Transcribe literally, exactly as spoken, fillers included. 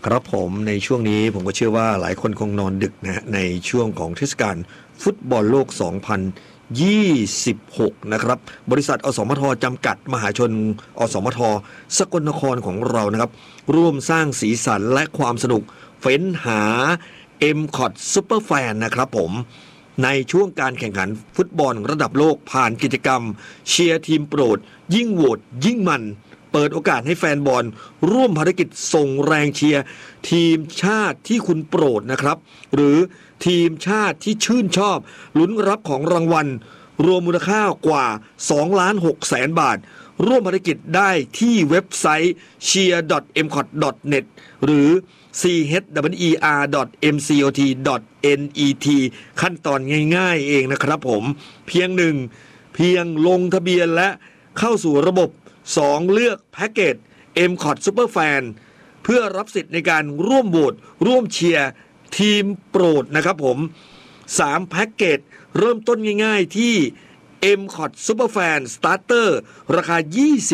ครับผมในช่วงนี้ผมก็เชื่อว่าหลายคนคงนอนดึกนะฮะในช่วงของเทศกาลฟุตบอลโลก สองพันยี่สิบหก นะครับบริษัทอสมทจำกัดมหาชนอสมทสกลนครของเรานะครับร่วมสร้างสีสันและความสนุกเฟ้นหา เอ็ม ซี โอ ที Super Fan นะครับผมในช่วงการแข่งขันฟุตบอลระดับโลกผ่านกิจกรรมเชียร์ทีมโปรดยิ่งโหวตยิ่งมันเปิดโอกาสให้แฟนบอลร่วมภารกิจส่งแรงเชียร์ทีมชาติที่คุณโปรดนะครับหรือทีมชาติที่ชื่นชอบลุ้นรับของรางวัลรวมมูลค่ากว่าสองล้านหกแสนบาทร่วมภารกิจได้ที่เว็บไซต์ เชียร์ ดอท เอ็ม ซี โอ ที ดอท เน็ต หรือ ซี เอช ดับเบิลยู อี อาร์ ดอท เอ็ม ซี โอ ที ดอท เอ็น อี ที ขั้นตอนง่ายๆเองนะครับผมเพียงหนึ่งเพียงลงทะเบียนและเข้าสู่ระบบสองเลือกแพ็กเกจ เอ็ม ซี โอ ที Super Fan เพื่อรับสิทธิ์ในการร่วมโหวตร่วมเชียร์ทีมโปรดนะครับผมสามแพ็กเกจเริ่มต้นง่ายๆที่ เอ็ม ซี โอ ที Super Fan Starter ราคายี่สิบ